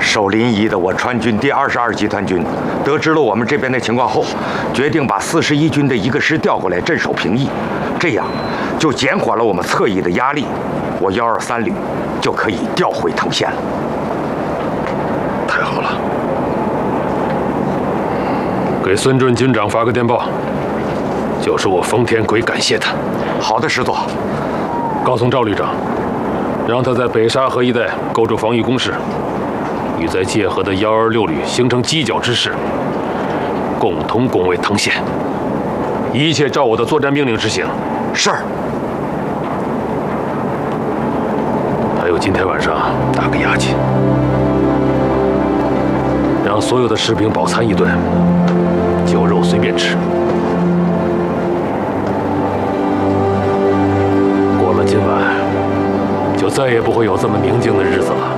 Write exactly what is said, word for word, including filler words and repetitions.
守临沂的我川军第二十二集团军，得知了我们这边的情况后，决定把四十一军的一个师调过来镇守平邑，这样就减缓了我们侧翼的压力，我幺二三旅就可以调回藤县了。 太好了，给孙润军长发个电报，就是我冯天奎感谢他。 好的，师座。 告诉赵旅长，让他在北沙河一带构筑防御工事，与在界河的幺二六旅形成犄角之势，共同攻卫藤县。一切照我的作战命令执行。 是。 还有今天晚上打个牙祭，让所有的士兵饱餐一顿，酒肉随便吃。过了今晚，就再也不会有这么宁静的日子了。